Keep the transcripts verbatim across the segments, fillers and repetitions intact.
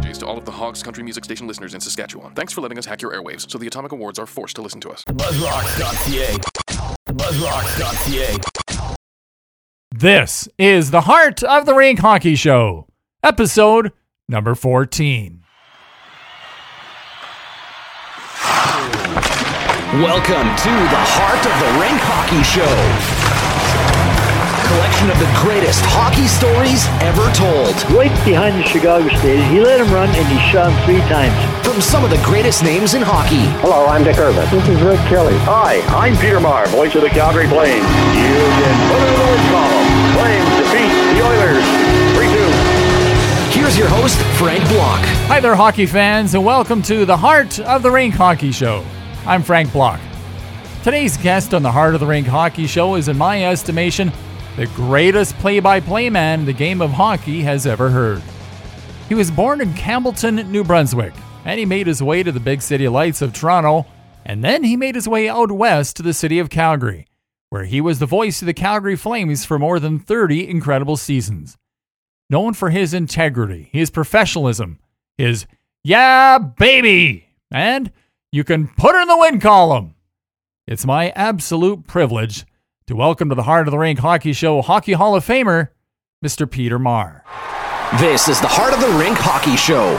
apologies to all of the Hogs Country Music Station listeners in Saskatchewan. Thanks for letting us hack your airwaves so the Atomic Awards are forced to listen to us. Buzzrocks dot c a. Buzzrocks dot c a. This is the Heart of the Rink Hockey Show, episode number fourteen. Welcome to the Heart of the Rink Hockey Show. Collection of the greatest hockey stories ever told. Right behind the Chicago Stadium, he let him run and he shot him three times. From some of the greatest names in hockey. Hello, I'm Dick Irvin. This is Rick Kelly. Hi, I'm Peter Maher, voice of the Calgary Flames. You can put it in the win column. Flames defeat the Oilers three two. Here's your host, Frank Block. Hi there, hockey fans, and welcome to the Heart of the Rink Hockey Show. I'm Frank Block. Today's guest on the Heart of the Rink Hockey Show is, in my estimation, the greatest play-by-play man the game of hockey has ever heard. He was born in Campbellton, New Brunswick, and he made his way to the big city lights of Toronto, and then he made his way out west to the city of Calgary, where he was the voice of the Calgary Flames for more than thirty incredible seasons. Known for his integrity, his professionalism, his "yeah, baby," and "you can put it in the win column." It's my absolute privilege to welcome to the Heart of the Rink Hockey Show Hockey Hall of Famer, Mister Peter Maher. This is the Heart of the Rink Hockey Show.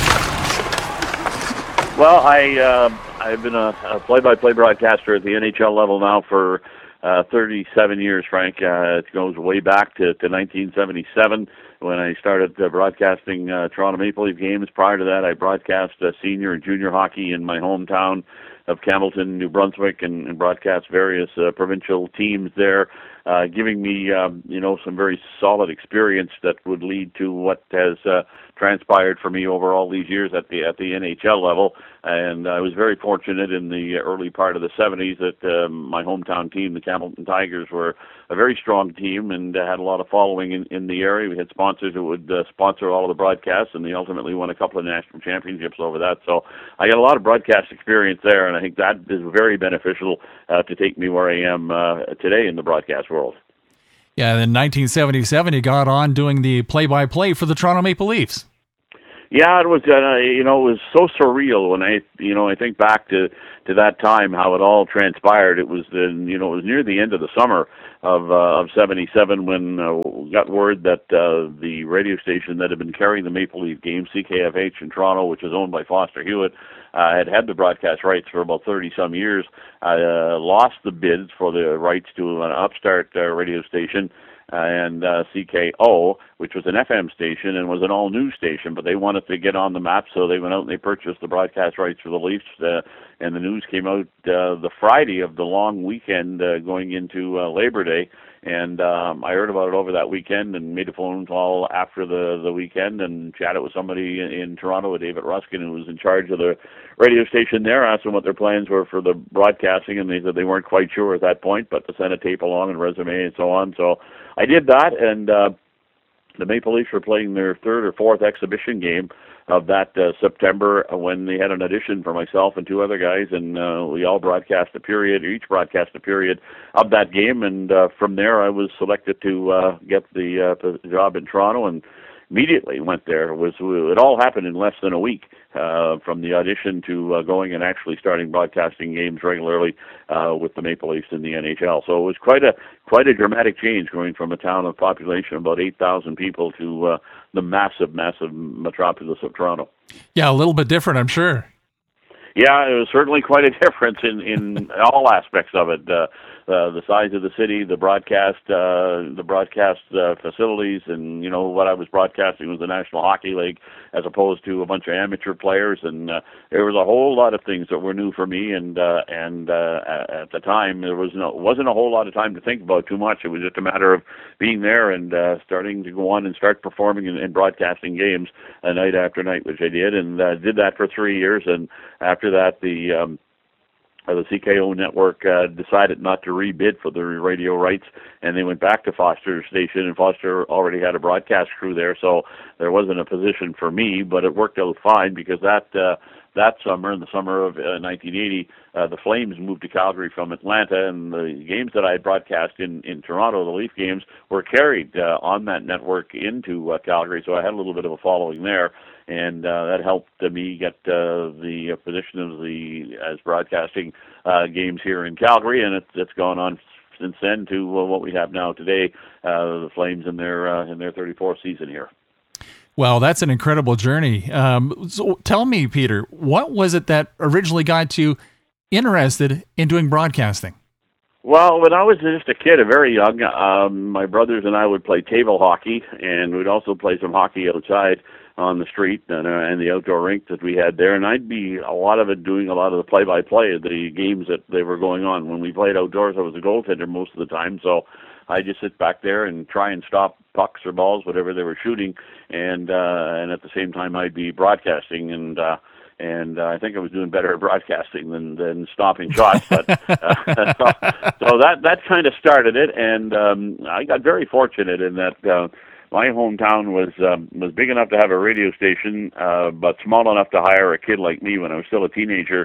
Well, I, uh, I've been a, a play-by-play broadcaster at the N H L level now for uh, thirty-seven years, Frank. Uh, it goes way back to, to nineteen seventy-seven when I started uh, broadcasting uh, Toronto Maple Leaf games. Prior to that, I broadcast uh, senior and junior hockey in my hometown of Campbellton, New Brunswick, and, and broadcast various uh, provincial teams there, uh, giving me, um, you know, some very solid experience that would lead to what has uh, transpired for me over all these years at the at the N H L level. And I was very fortunate in the early part of the seventies that um, my hometown team, the Campbellton Tigers, were a very strong team and uh, had a lot of following in, in the area. We had sponsors who would uh, sponsor all of the broadcasts, and they ultimately won a couple of national championships over that. So I got a lot of broadcast experience there, and I think that is very beneficial uh, to take me where I am uh, today in the broadcast world. Yeah, in nineteen seventy-seven, he got on doing the play-by-play for the Toronto Maple Leafs. Yeah, it was, uh, you know, it was so surreal when I, you know, I think back to, to that time, how it all transpired. It was, in, you know, it was near the end of the summer of uh, of seventy-seven when uh, we got word that uh, the radio station that had been carrying the Maple Leaf games, C K F H in Toronto, which is owned by Foster Hewitt, uh, had had the broadcast rights for about thirty-some years, uh, lost the bids for the rights to an upstart uh, radio station, Uh, and uh, C K O, which was an F M station and was an all-news station, but they wanted to get on the map, so they went out and they purchased the broadcast rights for the Leafs, uh, and the news came out uh, the Friday of the long weekend uh, going into uh, Labor Day, and um, I heard about it over that weekend and made a phone call after the, the weekend and chatted with somebody in, in Toronto, with David Ruskin, who was in charge of the radio station there, asked them what their plans were for the broadcasting, and they said they weren't quite sure at that point, but to send a tape along and resume and so on, so I did that, and uh, the Maple Leafs were playing their third or fourth exhibition game of that uh, September when they had an audition for myself and two other guys, and uh, we all broadcast a period, each broadcast a period of that game, and uh, from there I was selected to uh, get the, uh, the job in Toronto, and immediately went there. It was it all happened in less than a week, uh, from the audition to uh, going and actually starting broadcasting games regularly uh, with the Maple Leafs in the N H L. So it was quite a quite a dramatic change, going from a town of population of about eight thousand people to uh, the massive, massive metropolis of Toronto. Yeah, a little bit different, I'm sure. Yeah, it was certainly quite a difference in, in all aspects of it. Uh, uh, the size of the city, the broadcast, uh, the broadcast uh, facilities, and you know what I was broadcasting was the National Hockey League, as opposed to a bunch of amateur players. And uh, there was a whole lot of things that were new for me. And uh, and uh, at the time, there was no wasn't a whole lot of time to think about too much. It was just a matter of being there and uh, starting to go on and start performing and, and broadcasting games uh, night after night, which I did, and uh, did that for three years. And after that, the um, uh, the C K O network uh, decided not to rebid for the radio rights, and they went back to Foster Station, and Foster already had a broadcast crew there, so there wasn't a position for me, but it worked out fine because that uh, that summer, in the summer of uh, nineteen eighty, uh, the Flames moved to Calgary from Atlanta, and the games that I had broadcast in, in Toronto, the Leaf games, were carried uh, on that network into uh, Calgary, so I had a little bit of a following there, and uh, that helped uh, me get uh, the uh, position of the as broadcasting uh, games here in Calgary, and it's, it's gone on since then to uh, what we have now today, uh, the Flames in their uh, in their thirty-fourth season here. Well, that's an incredible journey. Um, so tell me, Peter, what was it that originally got you interested in doing broadcasting? Well, when I was just a kid, a very young, um, my brothers and I would play table hockey, and we'd also play some hockey outside on the street and, uh, and the outdoor rink that we had there. And I'd be a lot of it doing a lot of the play-by-play of the games that they were going on. When we played outdoors, I was a goaltender most of the time, so I just sit back there and try and stop pucks or balls, whatever they were shooting, and uh, and at the same time I'd be broadcasting, and uh, and uh, I think I was doing better at broadcasting than than stopping shots. But uh, so, so that that kind of started it, and um, I got very fortunate in that uh, my hometown was um, was big enough to have a radio station, uh, but small enough to hire a kid like me when I was still a teenager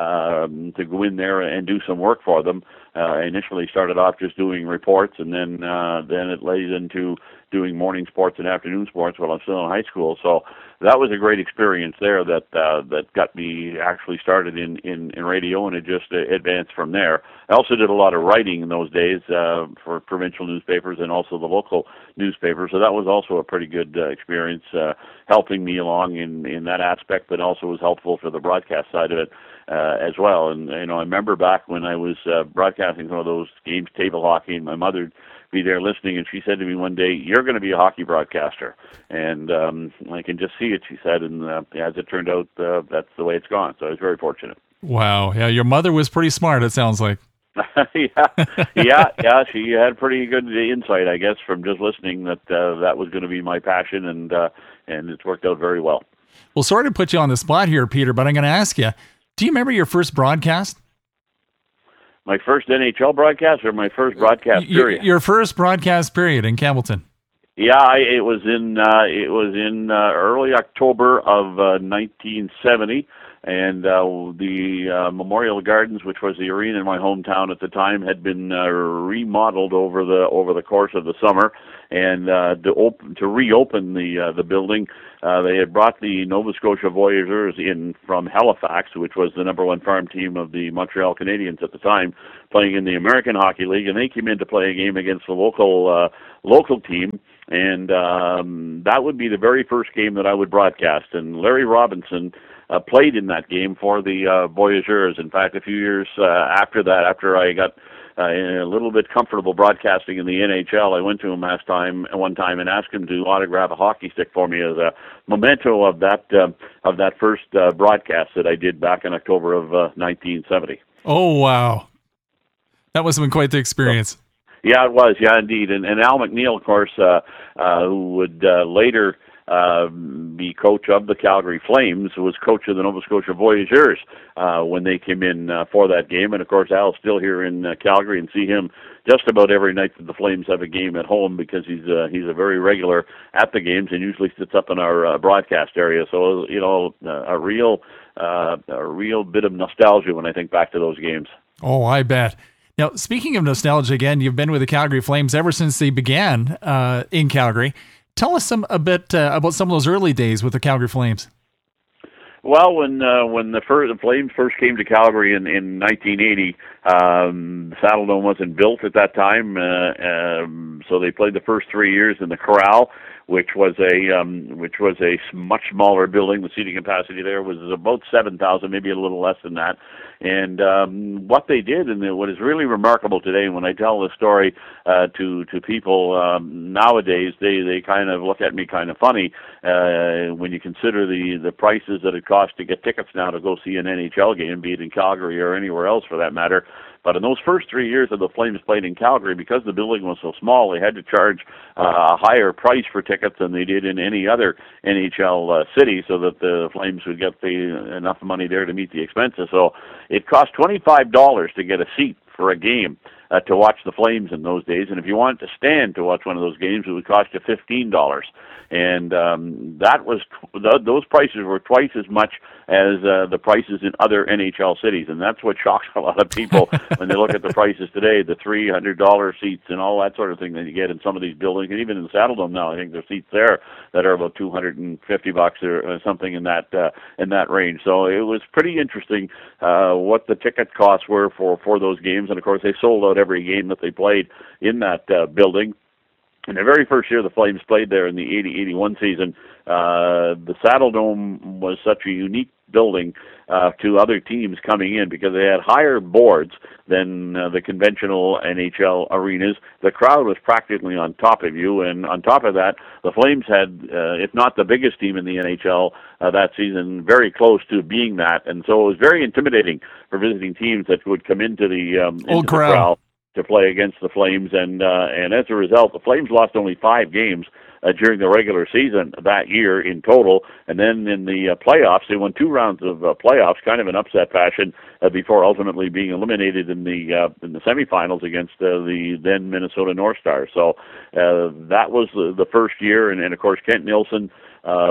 um, to go in there and do some work for them. Uh, I initially started off just doing reports, and then uh, then it lays into doing morning sports and afternoon sports while I'm still in high school. So that was a great experience there that uh, that got me actually started in, in, in radio, and it just uh, advanced from there. I also did a lot of writing in those days uh, for provincial newspapers and also the local newspapers, so that was also a pretty good uh, experience, uh, helping me along in, in that aspect, but also was helpful for the broadcast side of it uh, as well. And, you know, I remember back when I was uh, broadcasting some of those games, table hockey, and my mother be there listening, and she said to me one day, "You're going to be a hockey broadcaster." And um, I can just see it, she said, and uh, as it turned out, uh, that's the way it's gone. So I was very fortunate. Wow. Yeah, your mother was pretty smart, it sounds like. yeah, yeah, yeah. She had pretty good insight, I guess, from just listening that uh, that was going to be my passion, and uh, and it's worked out very well. Well, sorry to put you on the spot here, Peter, but I'm going to ask you, do you remember your first broadcast? My first N H L broadcast, or my first broadcast period? Your, your first broadcast period in Campbellton. Yeah, I, it was in uh, it was in uh, early October of uh, nineteen seventy, and uh, the uh, Memorial Gardens, which was the arena in my hometown at the time, had been uh, remodeled over the over the course of the summer, and uh, to open to reopen the uh, the building, uh, they had brought the Nova Scotia Voyageurs in from Halifax, which was the number one farm team of the Montreal Canadiens at the time, playing in the American Hockey League, and they came in to play a game against the local uh, local team. And um, that would be the very first game that I would broadcast. And Larry Robinson uh, played in that game for the uh, Voyageurs. In fact, a few years uh, after that, after I got uh, a little bit comfortable broadcasting in the N H L, I went to him last time, one time and asked him to autograph a hockey stick for me as a memento of that uh, of that first uh, broadcast that I did back in October of uh, nineteen seventy. Oh, wow. That must have been quite the experience. So, yeah, it was. Yeah, indeed. And, and Al McNeil, of course, uh, uh, who would uh, later uh, be coach of the Calgary Flames, was coach of the Nova Scotia Voyageurs uh, when they came in uh, for that game. And, of course, Al's still here in uh, Calgary, and see him just about every night that the Flames have a game at home, because he's uh, he's a very regular at the games and usually sits up in our uh, broadcast area. So, you know, uh, a real uh, a real bit of nostalgia when I think back to those games. Oh, I bet. Now, speaking of nostalgia, again, you've been with the Calgary Flames ever since they began uh, in Calgary. Tell us some a bit uh, about some of those early days with the Calgary Flames. Well, when uh, when the, first, the Flames first came to Calgary in, in nineteen eighty, um, Saddle Dome wasn't built at that time, uh, um, so they played the first three years in the Corral, which was a um, which was a much smaller building. The seating capacity there was about seven thousand, maybe a little less than that. And um, what they did, and what is really remarkable today, when I tell the story uh, to to people um, nowadays, they, they kind of look at me kind of funny uh, when you consider the, the prices that it costs to get tickets now to go see an N H L game, be it in Calgary or anywhere else for that matter. But in those first three years that the Flames played in Calgary, because the building was so small, they had to charge uh, a higher price for tickets than they did in any other N H L uh, city, so that the Flames would get the, enough money there to meet the expenses. So it cost twenty-five dollars to get a seat for a game uh, to watch the Flames in those days. And if you wanted to stand to watch one of those games, it would cost you fifteen dollars. And um, that was th- those prices were twice as much as uh, the prices in other N H L cities, and that's what shocks a lot of people when they look at the prices today, the three hundred dollars seats and all that sort of thing that you get in some of these buildings, and even in the Saddledome now, I think there's seats there that are about two hundred fifty bucks or something in that uh, in that range. So it was pretty interesting uh, what the ticket costs were for, for those games, and of course they sold out every game that they played in that uh, building. In the very first year the Flames played there in the eighty eighty-one season, uh, the Saddledome was such a unique building uh, to other teams coming in because they had higher boards than uh, the conventional N H L arenas. The crowd was practically on top of you, and on top of that, the Flames had, uh, if not the biggest team in the N H L uh, that season, very close to being that, and so it was very intimidating for visiting teams that would come into the, um, into Old the crowd. crowd to play against the Flames, and uh, and as a result, the Flames lost only five games uh, during the regular season that year in total, and then in the uh, playoffs, they won two rounds of uh, playoffs, kind of an upset fashion, uh, before ultimately being eliminated in the uh, in the semifinals against uh, the then Minnesota North Stars. So uh, that was the, the first year, and, and of course Kent Nilsson Uh,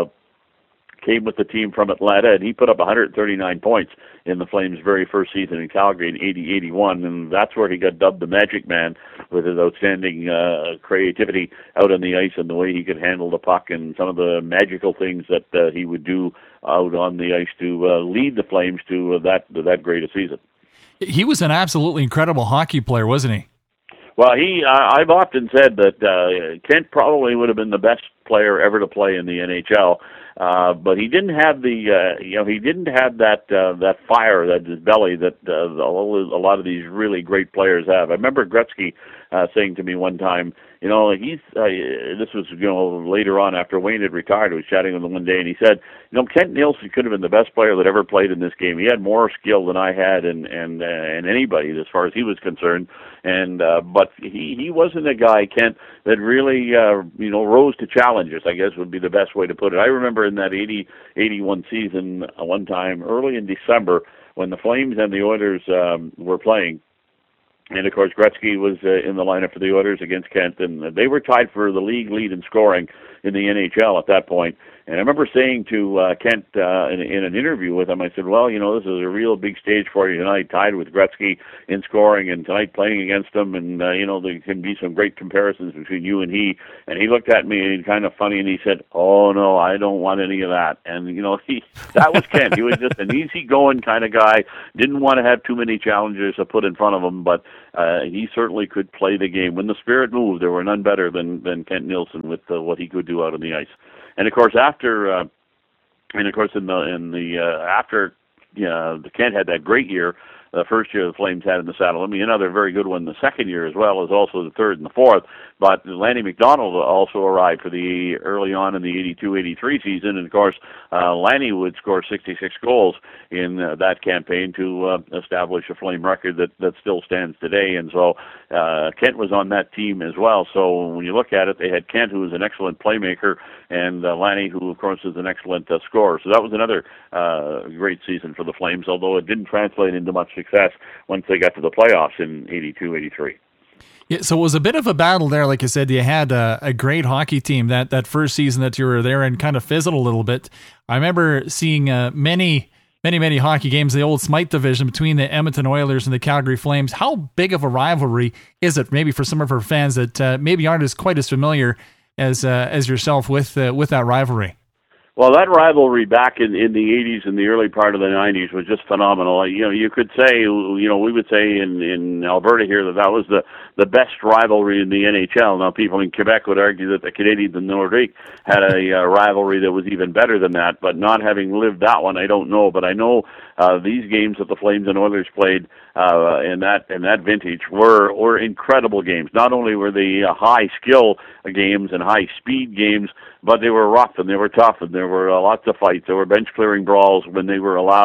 came with the team from Atlanta, and he put up one hundred thirty-nine points in the Flames' very first season in Calgary in eighty eighty-one, and that's where he got dubbed the Magic Man with his outstanding uh, creativity out on the ice and the way he could handle the puck and some of the magical things that uh, he would do out on the ice to uh, lead the Flames to uh, that to that great a season. He was an absolutely incredible hockey player, wasn't he? Well, he uh, I've often said that uh, Kent probably would have been the best player ever to play in the N H L. Uh, but he didn't have the, uh, you know, he didn't have that uh, that fire, that his belly that uh, a lot of these really great players have. I remember Gretzky uh, saying to me one time, you know, he's uh, this was you know later on after Wayne had retired. I was chatting with him one day, and he said, you know, Kent Nilsson could have been the best player that ever played in this game. He had more skill than I had, and and uh, and anybody as far as he was concerned. And uh, but he he wasn't a guy, Kent, that really uh, you know rose to challenges, I guess would be the best way to put it. I remember in that eighty eighty-one season, uh, one time early in December when the Flames and the Oilers um, were playing. And, of course, Gretzky was uh, in the lineup for the Oilers against Kent, and they were tied for the league lead in scoring in the N H L at that point. And I remember saying to uh, Kent uh, in, in an interview with him, I said, well, you know, this is a real big stage for you tonight, tied with Gretzky in scoring, and tonight playing against him, and, uh, you know, there can be some great comparisons between you and he. And he looked at me kind of funny, and he said, oh, no, I don't want any of that. And, you know, he that was Kent. He was just an easygoing kind of guy, didn't want to have too many challenges to put in front of him, but uh, he certainly could play the game. When the spirit moved, there were none better than, than Kent Nilsson with uh, what he could do out on the ice. And of course, after, uh, and of course, in the in the uh, after, uh, the Kent had that great year. The first year the Flames had in the saddle. I mean, another very good one the second year as well as also the third and the fourth. But Lanny McDonald also arrived for the early on in the eighty-two eighty-three season. And, of course, uh, Lanny would score sixty-six goals in uh, that campaign to uh, establish a Flame record that, that still stands today. And so uh, Kent was on that team as well. So when you look at it, they had Kent, who was an excellent playmaker, and uh, Lanny, who, of course, is an excellent uh, scorer. So that was another uh, great season for the Flames, although it didn't translate into much success once they got to the playoffs in eighty-two eighty-three. Yeah, so it was a bit of a battle there. Like I said, you had a, a great hockey team that, that first season that you were there and kind of fizzled a little bit. I remember seeing uh, many, many, many hockey games, the old Smythe division between the Edmonton Oilers and the Calgary Flames. How big of a rivalry is it maybe for some of our fans that uh, maybe aren't as quite as familiar as uh, as yourself with uh, with that rivalry? Well, that rivalry back in, in the eighties and the early part of the nineties was just phenomenal. You know, you could say, you know, we would say in, in Alberta here that that was the, the best rivalry in the N H L. Now, people in Quebec would argue that the Canadiens and Nordique had a uh, rivalry that was even better than that, but not having lived that one, I don't know. But I know uh, these games that the Flames and Oilers played uh, in that in that vintage were were incredible games. Not only were they uh, high skill games and high speed games, but they were rough and they were tough and there were uh, lots of fights. There were bench clearing brawls when they were allowed.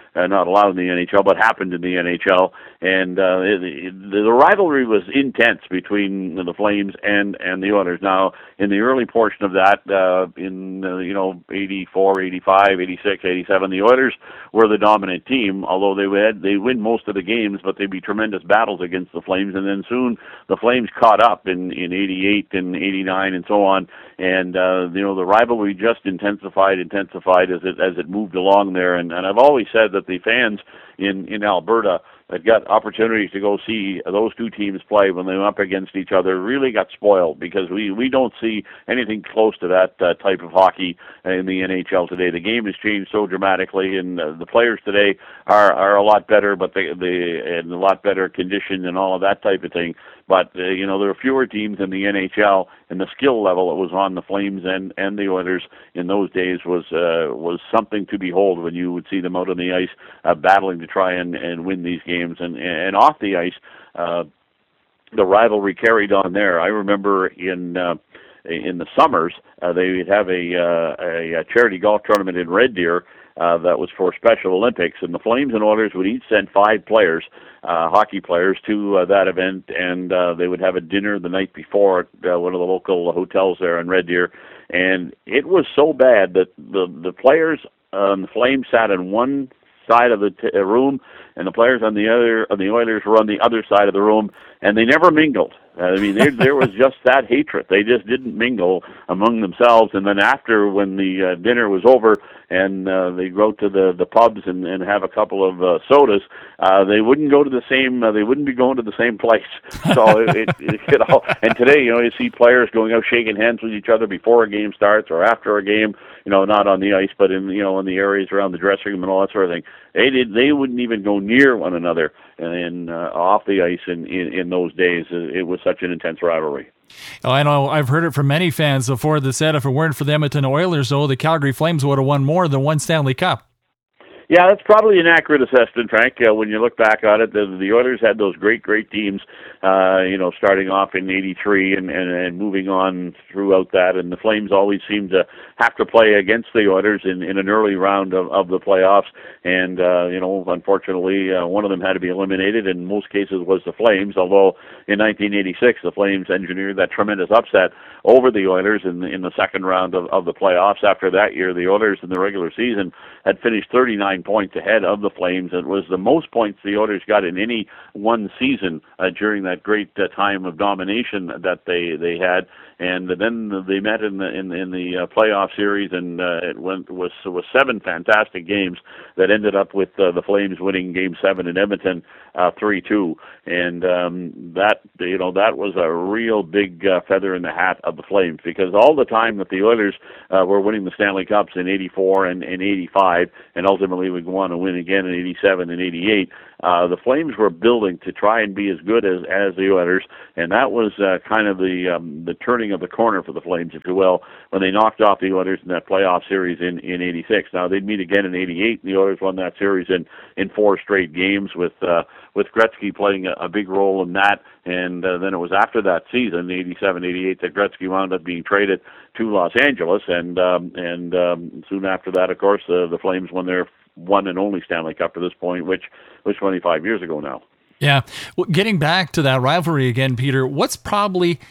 uh, not allowed in the N H L, but happened in the N H L. And uh, it, it, the rivalry was intense between the Flames and, and the Oilers. Now, in the early portion of that, uh, in uh, you know eighty-four, eighty-five, eighty-six, eighty-seven, the Oilers were the dominant team. Although they had they win most of the games, but they'd be tremendous battles against the Flames. And then soon the Flames caught up in in eighty-eight and eighty-nine and so on. And uh, you know the rivalry just intensified, intensified as it as it moved along there. And, and I've always said that the fans in in Alberta that got opportunities to go see those two teams play when they went up against each other really got spoiled, because we, we don't see anything close to that uh, type of hockey in the N H L today. The game has changed so dramatically, and uh, the players today are, are a lot better, but they, they in a lot better condition and all of that type of thing. But, uh, you know, there are fewer teams in the N H L, and the skill level that was on the Flames and, and the Oilers in those days was uh, was something to behold when you would see them out on the ice uh, battling to try and, and win these games. And, and off the ice, uh, the rivalry carried on there. I remember in uh, in the summers, uh, they would have a, uh, a, a charity golf tournament in Red Deer uh, that was for Special Olympics, and the Flames and Oilers would each send five players, uh, hockey players, to uh, that event, and uh, they would have a dinner the night before at uh, one of the local hotels there in Red Deer. And it was so bad that the the players on the Flames sat in one side of the t- room, and the players on the other, on the Oilers were on the other side of the room, and they never mingled. I mean, there, there was just that hatred. They just didn't mingle among themselves. And then after, when the uh, dinner was over and uh, they go to the, the pubs and, and have a couple of uh, sodas, uh, they wouldn't go to the same. Uh, they wouldn't be going to the same place. So it, it, it, you know. And today, you know, you see players going out shaking hands with each other before a game starts or after a game. You know, not on the ice, but in you know in the areas around the dressing room and all that sort of thing. They did. They wouldn't even go near one another in uh, off the ice in, in in those days. It was such an intense rivalry. Oh, I know. I've heard it from many fans before that said if it weren't for the Edmonton Oilers, though, the Calgary Flames would have won more than one Stanley Cup. Yeah, that's probably an accurate assessment, Frank. Uh, when you look back on it, the, the Oilers had those great, great teams, uh, you know, starting off in eighty-three and, and, and moving on throughout that. And the Flames always seemed to have to play against the Oilers in, in an early round of, of the playoffs. And, uh, you know, unfortunately, uh, one of them had to be eliminated. In most cases was the Flames, although in nineteen eighty-six, the Flames engineered that tremendous upset over the Oilers in, in the second round of, of the playoffs. After that year, the Oilers in the regular season had finished thirty-nine points ahead of the Flames. It was the most points the Oilers got in any one season uh, during that great uh, time of domination that they, they had. And then they met in the in, in the uh, playoff series, and uh, it went was was seven fantastic games that ended up with uh, the Flames winning Game Seven in Edmonton, uh, three two. And um, that you know that was a real big uh, feather in the hat of the Flames, because all the time that the Oilers uh, were winning the Stanley Cups in eighty-four and, and eighty-five, and ultimately would go on to win again in eighty-seven and eighty-eight. Uh, the Flames were building to try and be as good as, as the Oilers, and that was uh, kind of the um, the turning of the corner for the Flames, if you will, when they knocked off the Oilers in that playoff series in, in eighty-six. Now, they'd meet again in eighty-eight, and the Oilers won that series in, in four straight games, with uh, with Gretzky playing a, a big role in that. And uh, then it was after that season, eighty-seven eighty-eight, that Gretzky wound up being traded to Los Angeles, and um, and um, soon after that, of course, uh, the Flames won their one and only Stanley Cup to this point, which was twenty-five years ago now. Yeah. Well, getting back to that rivalry again, Peter, what's probably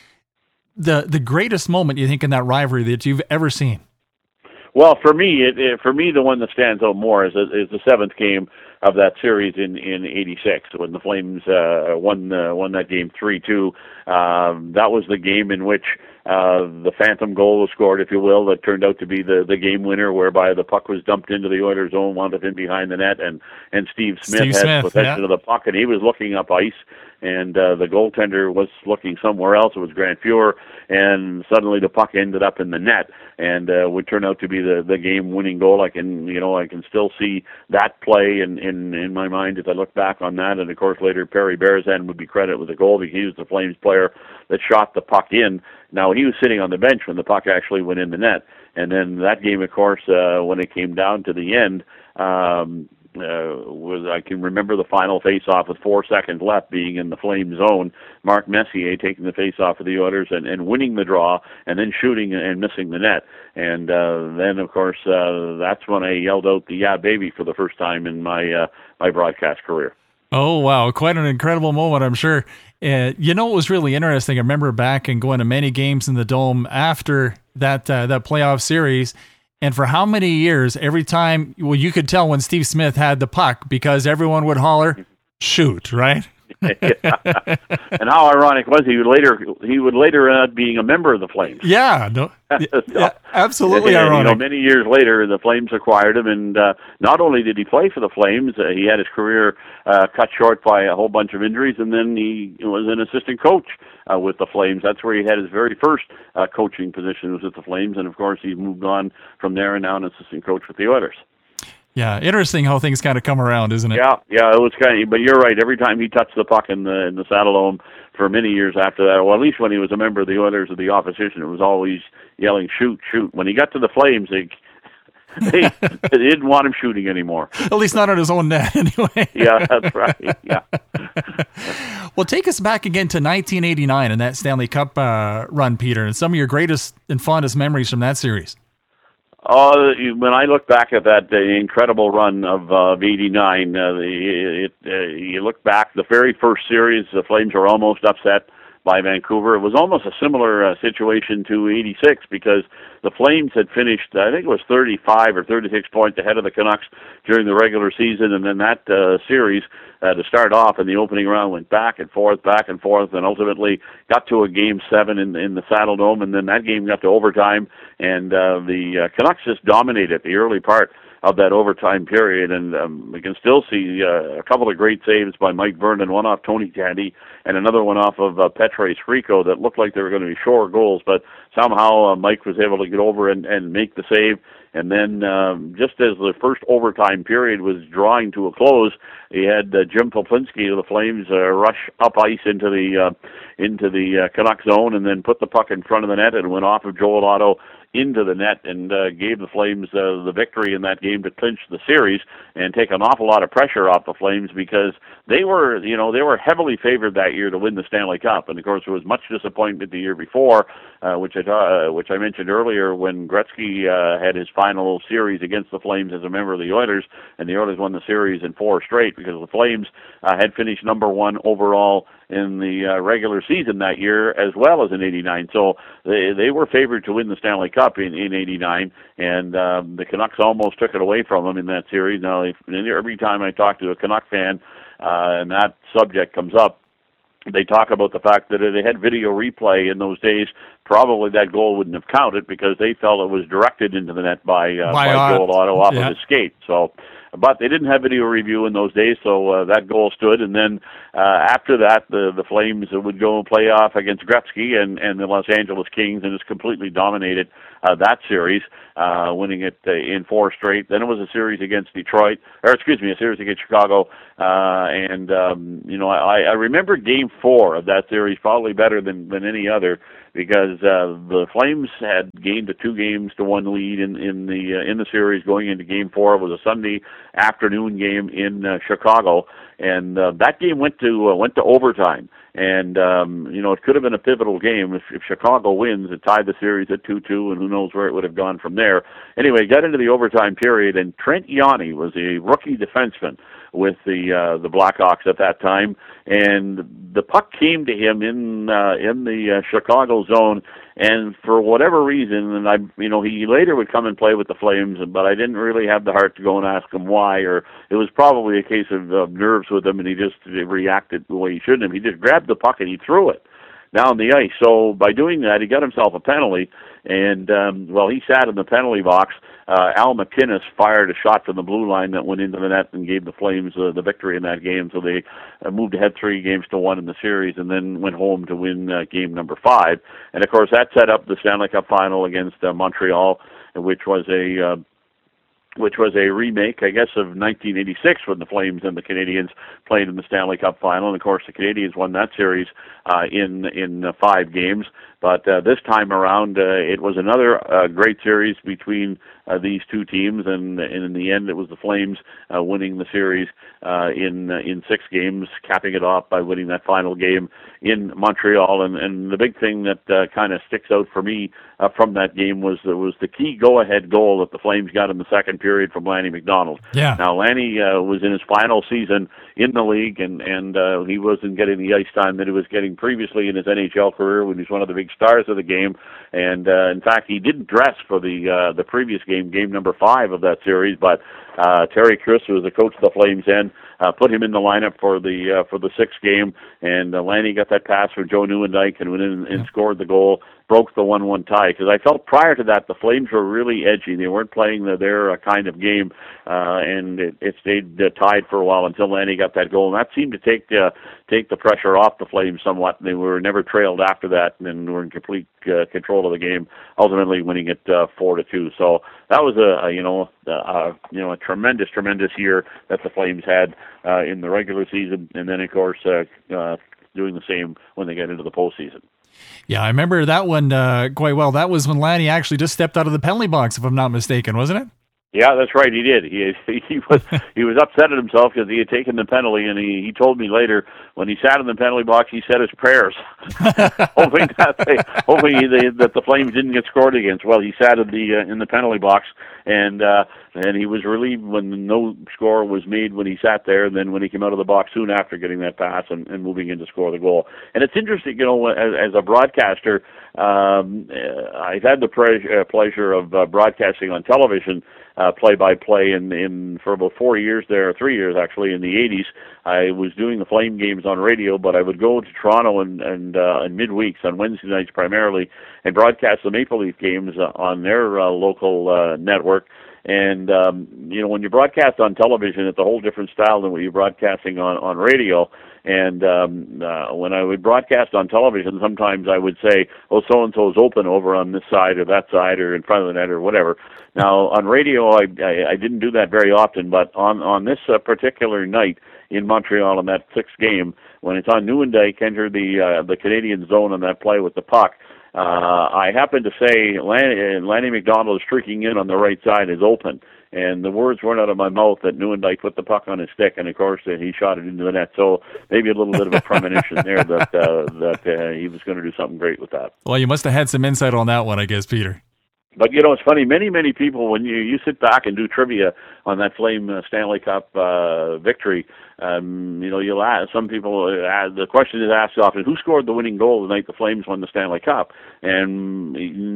the the greatest moment you think in that rivalry that you've ever seen? Well, for me, it, it for me the one that stands out more is is the seventh game of that series in in eighty-six, when the Flames uh, won uh, won that game three two. Um, that was the game in which uh, the phantom goal was scored, if you will, that turned out to be the, the game winner, whereby the puck was dumped into the Oilers' zone, wound up in behind the net, and and Steve Smith Steve had Smith, possession yeah. of the puck, and he was looking up ice. And uh, the goaltender was looking somewhere else. It was Grant Fuhr, and suddenly the puck ended up in the net, and uh, would turn out to be the, the game-winning goal. I can, you know, I can still see that play in, in, in my mind as I look back on that. And of course, later Perry Berzan would be credited with the goal, because he was the Flames player that shot the puck in. Now, he was sitting on the bench when the puck actually went in the net. And then that game, of course, uh, when it came down to the end, um, uh, was I can remember the final face-off with four seconds left, being in the Flame zone. Mark Messier taking the face-off of the Oilers and, and winning the draw, and then shooting and missing the net. And uh, then, of course, uh, that's when I yelled out the "Yeah, baby" for the first time in my uh, my broadcast career. Oh, wow. Quite an incredible moment, I'm sure. Uh, you know, it was really interesting. I remember back and going to many games in the Dome after that uh, that playoff series. And for how many years, every time, well, you could tell when Steve Smith had the puck because everyone would holler, shoot, right? Yeah. And how ironic was he would later he would later end up being a member of the Flames. Yeah, no, so, yeah, absolutely and, ironic. You know, many years later, the Flames acquired him, and uh, not only did he play for the Flames, uh, he had his career uh, cut short by a whole bunch of injuries, and then he was an assistant coach uh, with the Flames. That's where he had his very first uh, coaching position, was with the Flames, and of course he moved on from there and now an assistant coach with the Oilers. Yeah, interesting how things kind of come around, isn't it? Yeah, yeah, it was kind of, but you're right. Every time he touched the puck in the in the Saddledome for many years after that, well, at least when he was a member of the Oilers of the opposition, it was always yelling, shoot, shoot. When he got to the Flames, they, they, they didn't want him shooting anymore. At least not on his own net, anyway. Yeah, that's right, yeah. Well, take us back again to nineteen eighty-nine and that Stanley Cup uh, run, Peter, and some of your greatest and fondest memories from that series. Oh, when I look back at that uh, incredible run of uh, eighty-nine, uh, it, uh, you look back, the very first series, the Flames were almost upset by Vancouver. It was almost a similar uh, situation to eighty-six because the Flames had finished, I think it was thirty-five or thirty-six points ahead of the Canucks during the regular season, and then that uh, series, uh, to start off in the opening round, went back and forth, back and forth, and ultimately got to a game seven in, in the Saddledome, and then that game got to overtime, and uh, the uh, Canucks just dominated the early part of that overtime period, and um, we can still see uh, a couple of great saves by Mike Vernon, one off Tony Tandy, and another one off of uh, Petre Srico that looked like they were going to be sure goals, but somehow uh, Mike was able to get over and, and make the save. And then um, just as the first overtime period was drawing to a close, he had uh, Jim Poplinski of the Flames uh, rush up ice into the uh, into the uh, Canuck zone, and then put the puck in front of the net and went off of Joel Otto into the net, and uh, gave the Flames uh, the victory in that game to clinch the series and take an awful lot of pressure off the Flames, because they were, you know, they were heavily favored that year to win the Stanley Cup. And of course, there was much disappointment the year before, uh, which I uh, which I mentioned earlier, when Gretzky uh, had his final series against the Flames as a member of the Oilers, and the Oilers won the series in four straight because the Flames uh, had finished number one overall in the uh, regular season that year, as well as in eighty-nine. So they they were favored to win the Stanley Cup in, in eighty-nine, and um, the Canucks almost took it away from them in that series. Now, if, every time I talk to a Canuck fan uh, and that subject comes up, they talk about the fact that if they had video replay in those days, probably that goal wouldn't have counted because they felt it was directed into the net by, uh, by, by Joel Otto off yeah. of his skate. So, but they didn't have video review in those days, so uh, that goal stood. And then uh, after that, the the Flames would go and play off against Gretzky and, and the Los Angeles Kings, and just completely dominated uh, that series, uh, winning it uh, in four straight. Then it was a series against Detroit, or excuse me, a series against Chicago. Uh, and, um, you know, I, I remember game four of that series probably better than, than any other, because uh, the Flames had gained a two games to one lead in in the uh, in the series going into Game Four. It was a Sunday afternoon game in uh, Chicago, and uh, that game went to uh, went to overtime. And um, you know, it could have been a pivotal game if, if Chicago wins. It tied the series at two two, and who knows where it would have gone from there. Anyway, got into the overtime period, and Trent Yawney was a rookie defenseman with the uh, the Blackhawks at that time, and the puck came to him in uh, in the uh, Chicago zone, and for whatever reason, and I, you know, he later would come and play with the Flames, but I didn't really have the heart to go and ask him why, or it was probably a case of uh, nerves with him, and he just reacted the way he shouldn't have. He just grabbed the puck and he threw it down the ice. So by doing that, he got himself a penalty, and um, well, he sat in the penalty box. Uh, Al McInnes fired a shot from the blue line that went into the net and gave the Flames uh, the victory in that game. So they uh, moved ahead three games to one in the series, and then went home to win uh, game number five. And of course, that set up the Stanley Cup final against uh, Montreal, which was a uh, which was a remake, I guess, of nineteen eighty-six when the Flames and the Canadiens played in the Stanley Cup final. And of course, the Canadiens won that series uh, in in uh, five games. But uh, this time around, uh, it was another uh, great series between uh, these two teams, and, and in the end, it was the Flames uh, winning the series uh, in uh, in six games, capping it off by winning that final game in Montreal. And, and the big thing that uh, kind of sticks out for me uh, from that game was uh, was the key go-ahead goal that the Flames got in the second period from Lanny McDonald. Yeah. Now, Lanny uh, was in his final season in the league, and and uh, he wasn't getting the ice time that he was getting previously in his N H L career when he was one of the big stars of the game. And uh, in fact, he didn't dress for the uh, the previous game, game number five of that series. But uh, Terry Chris, who was the coach of the Flames then, uh, put him in the lineup for the uh, for the sixth game. And uh, Lanny got that pass from Joe Nieuwendyk and went in and scored the goal, broke the one one tie. Because I felt prior to that the Flames were really edgy. They weren't playing the, their uh, kind of game, uh, and it, it stayed uh, tied for a while until Lanny got that goal. And that seemed to take uh, take the pressure off the Flames somewhat. They were never trailed after that, and were in complete uh, control of the game, ultimately winning it uh, four to two. So that was a, a you know a, a, you know a tremendous tremendous year that the Flames had uh, in the regular season, and then of course uh, uh, doing the same when they get into the postseason. Yeah, I remember that one uh, quite well. That was when Lanny actually just stepped out of the penalty box, if I'm not mistaken, wasn't it? Yeah, that's right. He did. He he was he was upset at himself because he had taken the penalty, and he, he told me later when he sat in the penalty box, he said his prayers, hoping that they, hoping they, that the Flames didn't get scored against. Well, he sat in the uh, in the penalty box, and uh, and he was relieved when no score was made when he sat there. And then when he came out of the box soon after getting that pass and, and moving in to score the goal. And it's interesting, you know, as, as a broadcaster, um, I've had the pre- uh, pleasure of uh, broadcasting on television. Uh, play-by-play in, in for about four years there, three years actually, in the eighties. I was doing the Flame games on radio, but I would go to Toronto and and, uh, and midweeks on Wednesday nights primarily and broadcast the Maple Leaf games uh, on their uh, local uh, network. And, um, you know, when you broadcast on television, it's a whole different style than what you're broadcasting on, on radio. And um, uh, when I would broadcast on television, sometimes I would say, oh, so-and-so's open over on this side or that side or in front of the net or whatever. Now, on radio, I, I, I didn't do that very often, but on, on this uh, particular night in Montreal in that sixth game, when it's on Nieuwendyk entered the, uh, the Canadian zone on that play with the puck, Uh, I happened to say Lanny, Lanny McDonald is streaking in on the right side is open, and the words weren't out of my mouth that Nieuwendyk put the puck on his stick, and of course uh, he shot it into the net. So maybe a little bit of a premonition there that uh, that uh, he was going to do something great with that. Well, you must have had some insight on that one, I guess, Peter. But, you know, it's funny, many, many people, when you, you sit back and do trivia on that Flame uh, Stanley Cup uh, victory, um, you know, you'll ask, some people, uh, the question is asked often, who scored the winning goal the night the Flames won the Stanley Cup? And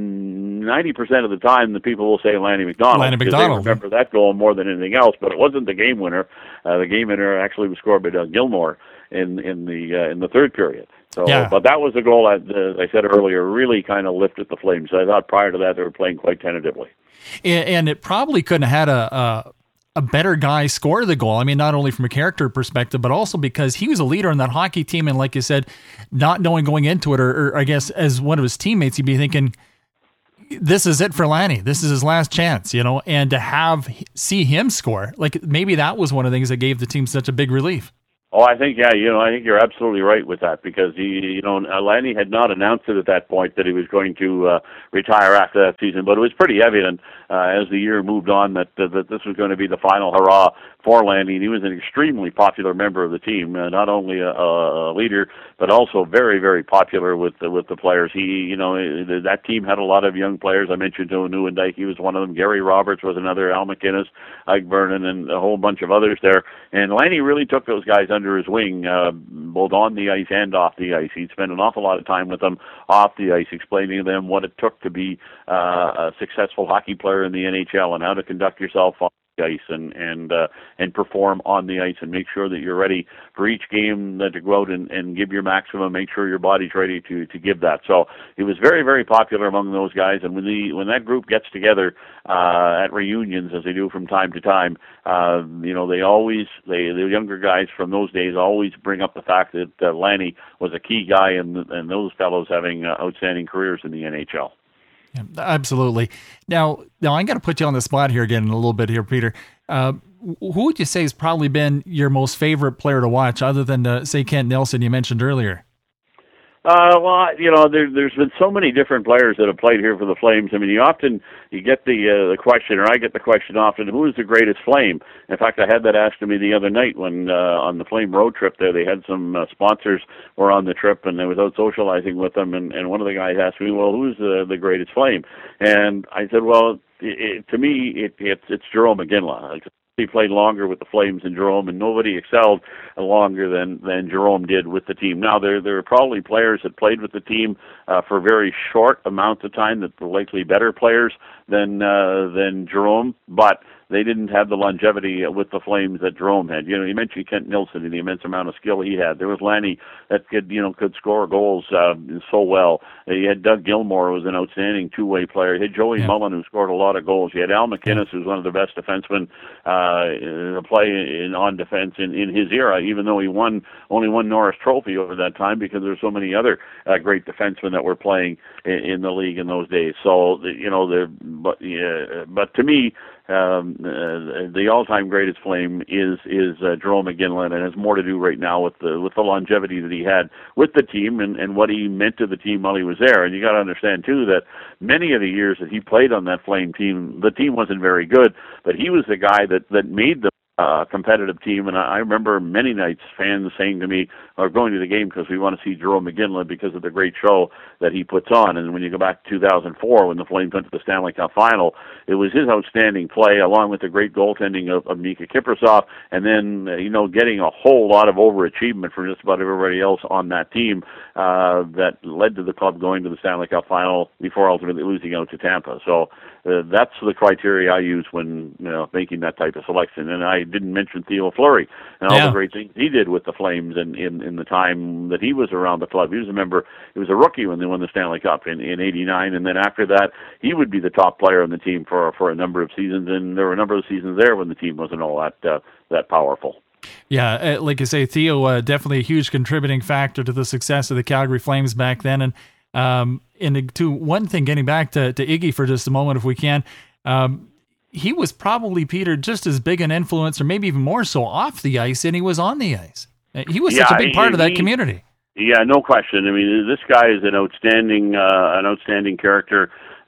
ninety percent of the time, the people will say Lanny McDonald. Lanny McDonald. They remember that goal more than anything else, but it wasn't the game winner. Uh, the game winner actually was scored by Doug Gilmour in, in, the, uh, in the third period. So, yeah. But that was the goal, that, uh, as I said earlier, really kind of lifted the Flames. I thought prior to that they were playing quite tentatively. And, and it probably couldn't have had a, a a better guy score the goal. I mean, not only from a character perspective, but also because he was a leader in that hockey team. And like you said, not knowing going into it, or, or I guess as one of his teammates, he'd be thinking, this is it for Lanny. This is his last chance, you know, and to have see him score, like maybe that was one of the things that gave the team such a big relief. Oh, I think, yeah, you know, I think you're absolutely right with that because, he, you know, Lanny had not announced it at that point that he was going to uh, retire after that season, but it was pretty evident uh, as the year moved on that, uh, that this was going to be the final hurrah for Lanny, and he was an extremely popular member of the team, uh, not only a, a leader, but also very, very popular with the, with the players. He, you know, that team had a lot of young players. I mentioned Joe Nieuwendyk, he was one of them. Gary Roberts was another, Al McInnes, Ike Vernon, and a whole bunch of others there. And Lanny really took those guys under his wing, uh, both on the ice and off the ice. He'd spend an awful lot of time with them off the ice, explaining to them what it took to be uh, a successful hockey player in the N H L and how to conduct yourself on the ice and and uh, and perform on the ice and make sure that you're ready for each game uh, to go out and, and give your maximum, make sure your body's ready to, to give that. So he was very, very popular among those guys, and when the when that group gets together uh, at reunions, as they do from time to time, uh, you know, they always, they the younger guys from those days always bring up the fact that uh, Lanny was a key guy and, and those fellows having uh, outstanding careers in the N H L. Yeah, absolutely. Now, now I'm going to put you on the spot here again in a little bit here, Peter. Uh, who would you say has probably been your most favorite player to watch, other than uh, say Kent Nilsson you mentioned earlier? Uh, well, you know, there, there's been so many different players that have played here for the Flames. I mean, you often you get the uh, the question, or I get the question often, who is the greatest Flame? In fact, I had that asked to me the other night when uh, on the Flame road trip there, they had some uh, sponsors were on the trip, and I was out socializing with them, and, and one of the guys asked me, well, who's the, the greatest Flame? And I said, well, it, it, to me, it, it's it's Jarome Iginla. Like, he played longer with the Flames than Jarome, and nobody excelled longer than than Jarome did with the team. Now, there there are probably players that played with the team uh, for very short amounts of time that were likely better players than uh, than Jarome, but they didn't have the longevity with the Flames that Jarome had. You know, you mentioned Kent Nilsson and the immense amount of skill he had. There was Lanny that could, you know, could score goals uh, so well. You had Doug Gilmour, who was an outstanding two-way player. You had Joey yeah. Mullen, who scored a lot of goals. You had Al McInnes, who's one of the best defensemen uh, to play in, on defense in, in his era, even though he won only one Norris Trophy over that time because there were so many other uh, great defensemen that were playing in, in the league in those days. So, you know, but, yeah, but to me, Um, uh, the all-time greatest Flame is is uh, Jarome Iginla, and it has more to do right now with the with the longevity that he had with the team and, and what he meant to the team while he was there. And you got to understand too that many of the years that he played on that Flame team, the team wasn't very good, but he was the guy that that made the uh, competitive team. And I, I remember many nights fans saying to me, "Are going to the game because we want to see Jarome Iginla because of the great show that he puts on." And when you go back to two thousand four, when the Flames went to the Stanley Cup Final, it was his outstanding play, along with the great goaltending of, of Mika Kiprusoff, and then uh, you know getting a whole lot of overachievement from just about everybody else on that team uh, that led to the club going to the Stanley Cup Final before ultimately losing out to Tampa. So uh, that's the criteria I use when you know making that type of selection. And I didn't mention Theo Fleury and all yeah. the great things he did with the Flames in, in, in the time that he was around the club. He was a member, he was a rookie when they won the Stanley Cup in, in eighty-nine, and then after that, he would be the top player on the team for for a number of seasons, and there were a number of seasons there when the team wasn't all that uh, that powerful. Yeah, uh, like I say, Theo, uh, definitely a huge contributing factor to the success of the Calgary Flames back then. And um, and to one thing, getting back to, to Iggy for just a moment, if we can, um, he was probably, Peter, just as big an influence, or maybe even more so, off the ice than he was on the ice. He was yeah, such a big part he, of that he, community. Yeah, no question. I mean, this guy is an outstanding, uh, an outstanding character.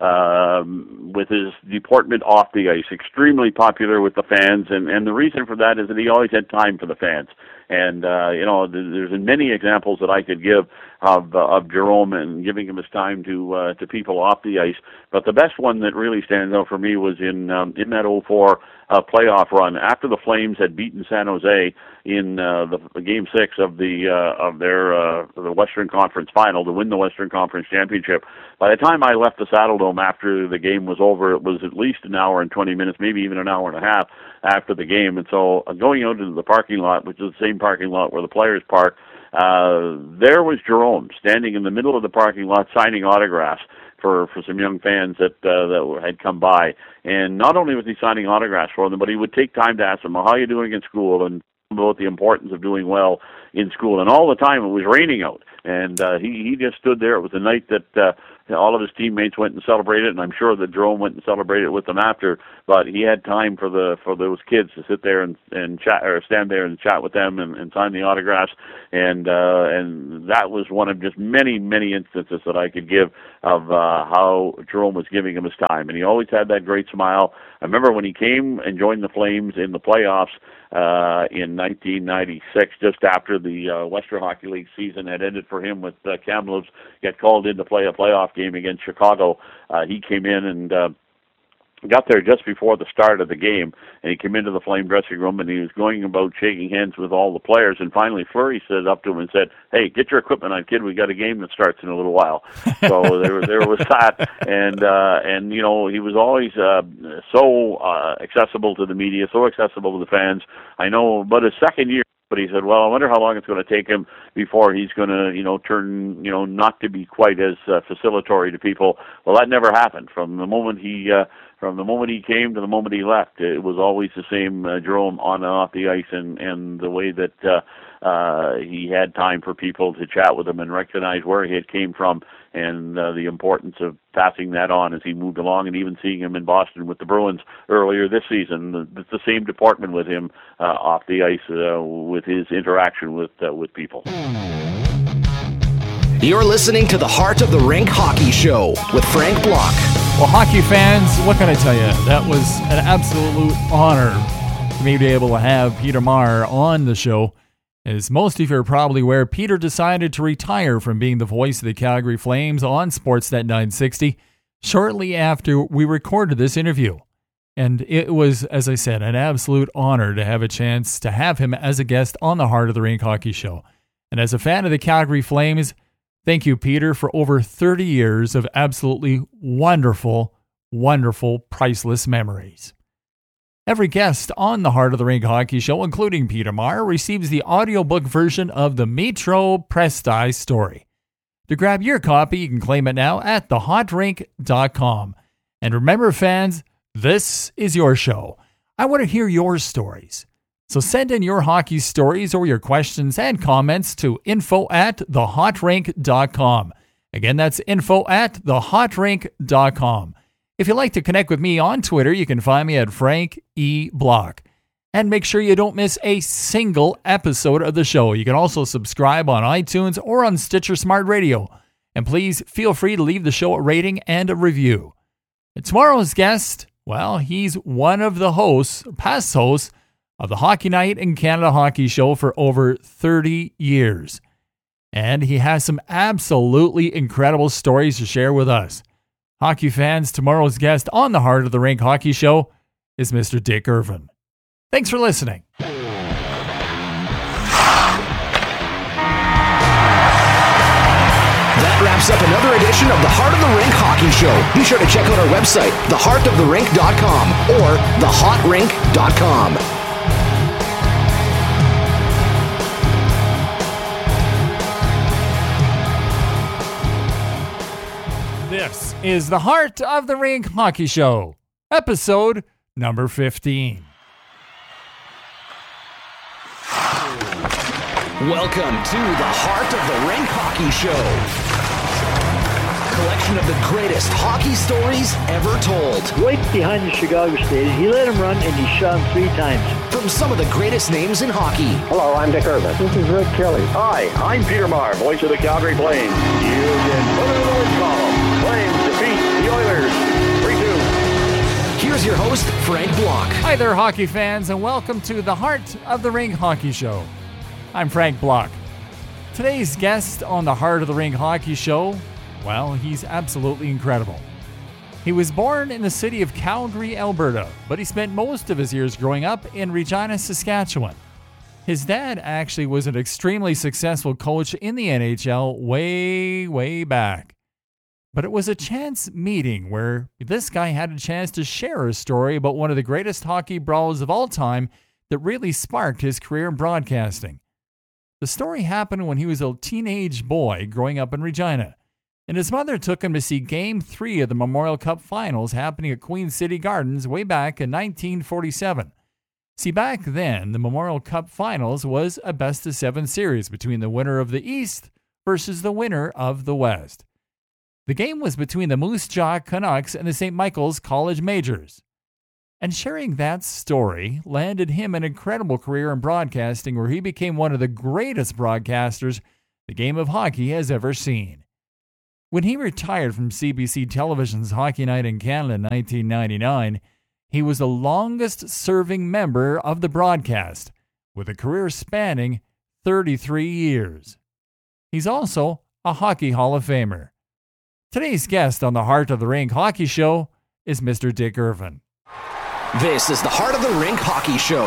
Um, with his deportment off the ice, extremely popular with the fans, and, and the reason for that is that he always had time for the fans. And uh, you know, there's many examples that I could give of uh, of Jarome and giving him his time to uh, to people off the ice. But the best one that really stands out for me was in um, in that oh four uh, playoff run after the Flames had beaten San Jose in uh, the, the Game Six of the uh, of their uh, the Western Conference Final to win the Western Conference Championship. By the time I left the Saddledome after the game was over, it was at least an hour and twenty minutes, maybe even an hour and a half after the game. And so uh, going out into the parking lot, which is the same parking lot where the players park, uh, there was Jarome standing in the middle of the parking lot signing autographs for, for some young fans that uh, that had come by. And not only was he signing autographs for them, but he would take time to ask them, well, how are you doing in school? And about the importance of doing well in school. And all the time it was raining out. And uh, he, he just stood there. It was a night that uh, all of his teammates went and celebrated, and I'm sure that Jarome went and celebrated with them after. But he had time for the for those kids to sit there and, and chat, or stand there and chat with them and, and sign the autographs. And uh, and that was one of just many, many instances that I could give of uh, how Jarome was giving him his time. And he always had that great smile. I remember when he came and joined the Flames in the playoffs uh, in nineteen ninety-six, just after the uh, Western Hockey League season had ended for him with uh, Kamloops, get called in to play a playoff game against Chicago. Uh, he came in and uh, got there just before the start of the game, and he came into the Flame dressing room, and he was going about shaking hands with all the players, and finally Fleury stood up to him and said, "Hey, get your equipment on, kid. We got a game that starts in a little while." So there, there was that, and uh, and you know, he was always uh, so uh, accessible to the media, so accessible to the fans. I know, but his second year, but he said, well, I wonder how long it's going to take him before he's going to, you know, turn, you know, not to be quite as uh, facilitatory to people. Well, that never happened. From the moment he, uh, from the moment he came to the moment he left, it was always the same uh, Jarome on and off the ice, and, and the way that uh, uh, he had time for people to chat with him and recognize where he had came from, and uh, the importance of passing that on as he moved along, and even seeing him in Boston with the Bruins earlier this season. It's the same department with him uh, off the ice, uh, with his interaction with uh, with people. You're listening to the Heart of the Rink Hockey Show with Frank Block. Well, hockey fans, what can I tell you? That was an absolute honor for me to be able to have Peter Maher on the show. As most of you are probably aware, Peter decided to retire from being the voice of the Calgary Flames on Sportsnet nine sixty shortly after we recorded this interview. And it was, as I said, an absolute honor to have a chance to have him as a guest on the Heart of the Rink Hockey Show. And as a fan of the Calgary Flames, thank you, Peter, for over thirty years of absolutely wonderful, wonderful, priceless memories. Every guest on the Heart of the Rink Hockey Show, including Peter Maher, receives the audiobook version of the Metro Presti story. To grab your copy, you can claim it now at the hot rink dot com. And remember, fans, this is your show. I want to hear your stories. So send in your hockey stories or your questions and comments to info at the hot rink dot com. Again, that's info at the hot rink dot com. If you'd like to connect with me on Twitter, you can find me at Frank E. Block. And make sure you don't miss a single episode of the show. You can also subscribe on iTunes or on Stitcher Smart Radio. And please feel free to leave the show a rating and a review. And tomorrow's guest, well, he's one of the hosts, past hosts, of the Hockey Night in Canada Hockey Show for over thirty years. And he has some absolutely incredible stories to share with us. Hockey fans, tomorrow's guest on the Heart of the Rink Hockey Show is Mister Dick Irvin. Thanks for listening. That wraps up another edition of the Heart of the Rink Hockey Show. Be sure to check out our website, the heart of the rink dot com or the hot rink dot com. This is the Heart of the Rink Hockey Show, episode number fifteen. Welcome to the Heart of the Rink Hockey Show. Collection of the greatest hockey stories ever told. Right behind the Chicago Stadium. He let him run and he shot him three times. From some of the greatest names in hockey. Hello, I'm Dick Irvin. This is Rick Kelly. Hi, I'm Peter Maher, voice of the Calgary Flames. You can put it in the win column. Flames defeat the Oilers three two. Here's your host, Frank Block. Hi there, hockey fans, and welcome to the Heart of the Rink Hockey Show. I'm Frank Block. Today's guest on the Heart of the Rink Hockey Show, well, he's absolutely incredible. He was born in the city of Calgary, Alberta, but he spent most of his years growing up in Regina, Saskatchewan. His dad actually was an extremely successful coach in the N H L way, way back. But it was a chance meeting where this guy had a chance to share a story about one of the greatest hockey brawls of all time that really sparked his career in broadcasting. The story happened when he was a teenage boy growing up in Regina, and his mother took him to see Game three of the Memorial Cup Finals happening at Queen City Gardens way back in nineteen forty-seven. See, back then, the Memorial Cup Finals was a best-of-seven series between the winner of the East versus the winner of the West. The game was between the Moose Jaw Canucks and the Saint Michael's College Majors. And sharing that story landed him an incredible career in broadcasting where he became one of the greatest broadcasters the game of hockey has ever seen. When he retired from C B C Television's Hockey Night in Canada in nineteen ninety-nine, he was the longest-serving member of the broadcast, with a career spanning thirty-three years. He's also a Hockey Hall of Famer. Today's guest on the Heart of the Rink Hockey Show is Mister Dick Irvin. This is the Heart of the Rink Hockey Show.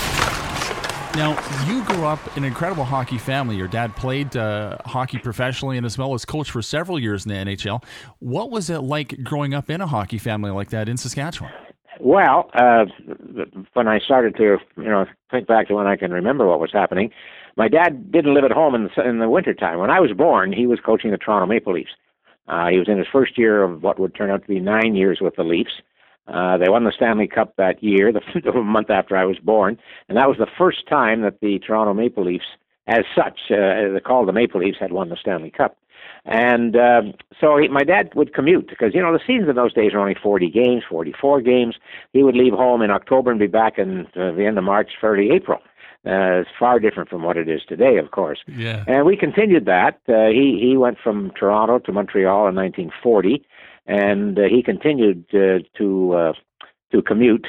Now, you grew up in an incredible hockey family. Your dad played uh, hockey professionally and as well as coached for several years in the N H L. What was it like growing up in a hockey family like that in Saskatchewan? Well, uh, when I started to, you know, think back to when I can remember what was happening, my dad didn't live at home in the, in the wintertime. When I was born, he was coaching the Toronto Maple Leafs. Uh, he was in his first year of what would turn out to be nine years with the Leafs. Uh, they won the Stanley Cup that year, the, the month after I was born, and that was the first time that the Toronto Maple Leafs, as such, uh, they called the Maple Leafs, had won the Stanley Cup. And uh, so he, my dad would commute because, you know, the seasons in those days were only forty games, forty-four games. He would leave home in October and be back in uh, the end of March, early April. Uh, it's far different from what it is today, of course. Yeah. And we continued that. Uh, he he went from Toronto to Montreal in nineteen forty, and uh, he continued uh, to uh, to commute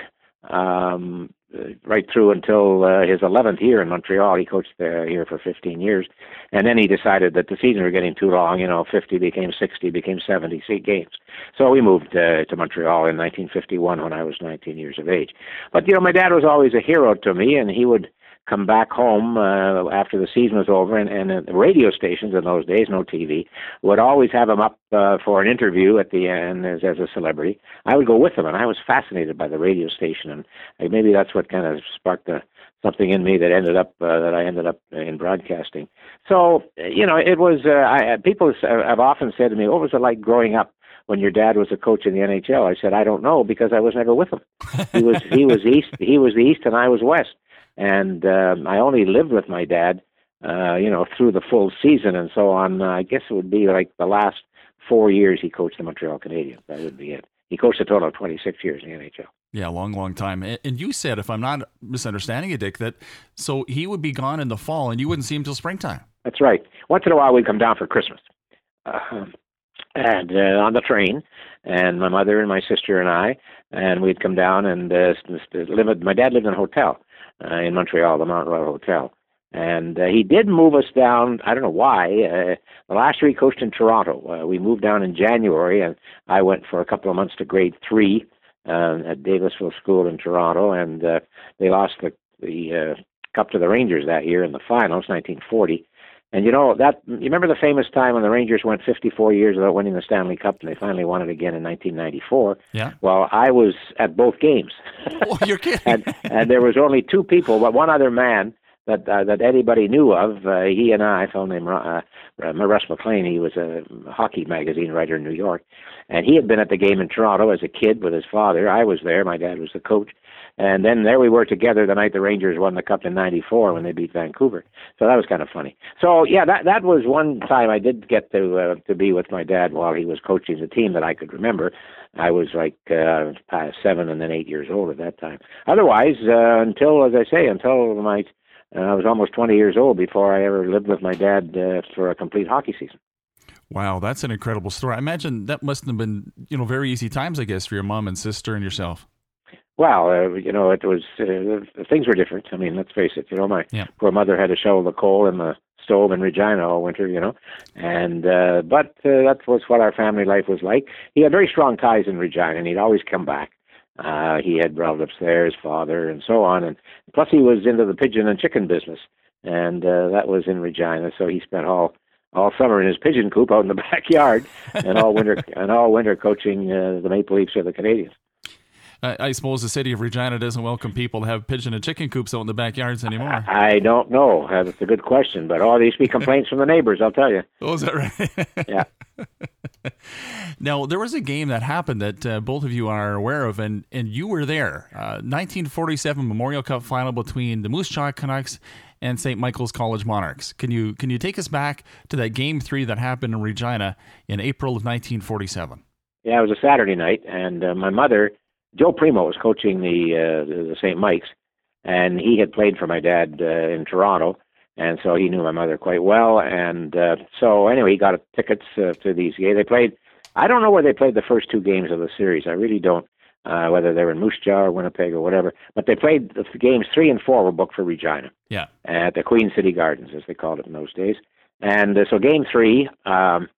um, right through until uh, his eleventh year in Montreal. He coached uh, here for fifteen years, and then he decided that the seasons were getting too long. You know, fifty became sixty, became seventy games. So we moved uh, to Montreal in nineteen fifty-one when I was nineteen years of age. But you know, my dad was always a hero to me, and he would come back home uh, after the season was over, and, and uh, the radio stations in those days, no T V, would always have him up uh, for an interview at the end as, as a celebrity. I would go with him, and I was fascinated by the radio station, and uh, maybe that's what kind of sparked uh, something in me that ended up uh, that I ended up in broadcasting. So you know, it was. Uh, I, people have often said to me, "What was it like growing up when your dad was a coach in the N H L?" I said, "I don't know, because I was never with him. He was he was east, he was the east, and I was west." And um, I only lived with my dad, uh, you know, through the full season and so on. Uh, I guess it would be like the last four years he coached the Montreal Canadiens. That would be it. He coached a total of twenty-six years in the N H L. Yeah, long, long time. And you said, if I'm not misunderstanding you, Dick, that so he would be gone in the fall and you wouldn't see him till springtime. That's right. Once in a while we'd come down for Christmas. Uh, and uh, on the train, and my mother and my sister and I, and we'd come down and uh, live. My dad lived in a hotel. Uh, in Montreal, the Mount Royal Hotel. And uh, he did move us down, I don't know why. Uh, the last year he coached in Toronto. Uh, we moved down in January, and I went for a couple of months to grade three uh, at Davisville School in Toronto, and uh, they lost the, the uh, Cup to the Rangers that year in the finals, nineteen forty. And you know, that you remember the famous time when the Rangers went fifty-four years without winning the Stanley Cup, and they finally won it again in nineteen ninety-four? Yeah. Well, I was at both games. Oh, you're kidding. and, and there was only two people, but one other man that uh, that anybody knew of. Uh, he and I, a fellow named uh, Russ McLean. He was a hockey magazine writer in New York, and he had been at the game in Toronto as a kid with his father. I was there. My dad was the coach. And then there we were together the night the Rangers won the Cup in ninety-four when they beat Vancouver. So that was kind of funny. So, yeah, that that was one time I did get to uh, to be with my dad while he was coaching the team that I could remember. I was like uh, seven and then eight years old at that time. Otherwise, uh, until, as I say, until my uh, I was almost twenty years old before I ever lived with my dad uh, for a complete hockey season. Wow, that's an incredible story. I imagine that must have been, you know, very easy times, I guess, for your mom and sister and yourself. Well, uh, you know, it was uh, things were different. I mean, let's face it. You know, my yeah. poor mother had to shovel the coal in the stove in Regina all winter. You know, and uh, but uh, that was what our family life was like. He had very strong ties in Regina, and he'd always come back. Uh, he had relatives there, his father, and so on. And plus, he was into the pigeon and chicken business, and uh, that was in Regina. So he spent all all summer in his pigeon coop out in the backyard, and all winter and all winter coaching uh, the Maple Leafs or the Canadiens. I suppose the city of Regina doesn't welcome people to have pigeon and chicken coops out in the backyards anymore. I don't know. That's a good question. But all these be complaints from the neighbors, I'll tell you. Oh, is that right? Yeah. Now, there was a game that happened that uh, both of you are aware of, and, and you were there. Uh, nineteen forty-seven Memorial Cup final between the Moose Jaw Canucks and Saint Michael's College Monarchs. Can you can you take us back to that game three that happened in Regina in April of nineteen forty-seven? Yeah, it was a Saturday night, and uh, my mother... Joe Primo was coaching the uh, the Saint Mike's, and he had played for my dad uh, in Toronto, and so he knew my mother quite well. And uh, so anyway, he got tickets uh, to these games. They played. I don't know where they played the first two games of the series. I really don't. Uh, whether they were in Moose Jaw or Winnipeg or whatever, but they played the games three and four were booked for Regina. Yeah. At the Queen City Gardens, as they called it in those days. And uh, so game three, um,